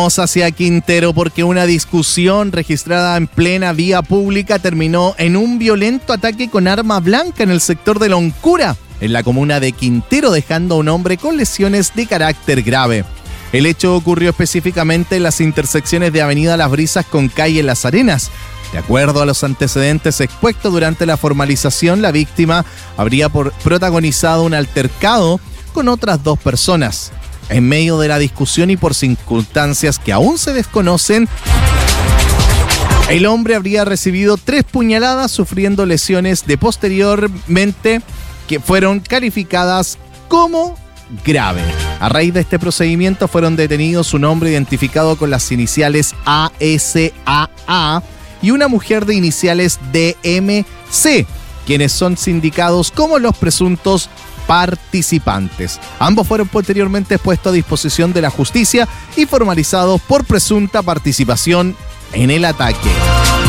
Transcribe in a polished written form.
Hacia Quintero porque una discusión registrada en plena vía pública terminó en un violento ataque con arma blanca en el sector de Loncura, en la comuna de Quintero, dejando a un hombre con lesiones de carácter grave. El hecho ocurrió específicamente en las intersecciones de Avenida Las Brisas con calle Las Arenas. De acuerdo a los antecedentes expuestos durante la formalización, la víctima habría protagonizado un altercado con otras 2 personas. En medio de la discusión y por circunstancias que aún se desconocen, el hombre habría recibido 3 puñaladas, sufriendo lesiones de posteriormente que fueron calificadas como grave. A raíz de este procedimiento fueron detenidos un hombre identificado con las iniciales ASAA y una mujer de iniciales DMC, quienes son sindicados como los presuntos participantes. Ambos fueron posteriormente puestos a disposición de la justicia y formalizados por presunta participación en el ataque.